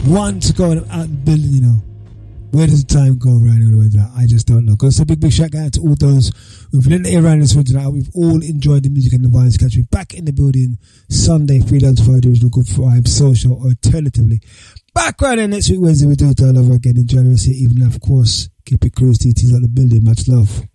want to go out and build, you know. Where does the time go right now? I just don't know. Because it's a big shout out to all those who've been around this one tonight. We've all enjoyed the music and the vibes. Catch me back in the building Sunday, Freelance Friday, original Good Vibes, social, alternatively. Back right in next week, Wednesday, we do it all over again in January. Even, of course, keep it close to TT's at the building. Much love.